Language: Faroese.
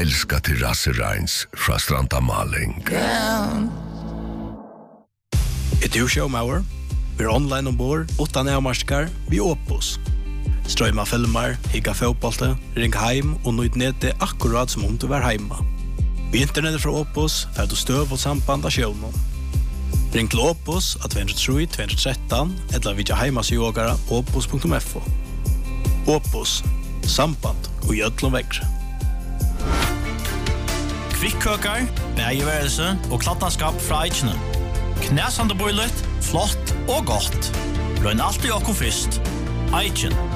Elska terrassereins fra Stranda Maling. Du showmauer. Vi är online ombord, utan avmarskar, vi Opus. Strøyma filmer, higga fotbollte, ring heim og nøyd nede akkurat som om du var heima. Vi internettet fra Opus, for du støv og samband av sjøvnen. Ring til Opus av 203-213, eller vidja heimasjågara opus.fo. Opus, samband og gjødlom vekkre. Kvikkøkar, bægeværelse og klattanskap fra Eichene. Knæsande bøylet, flott og godt. Løgn alltid okko fyrst. Eichen.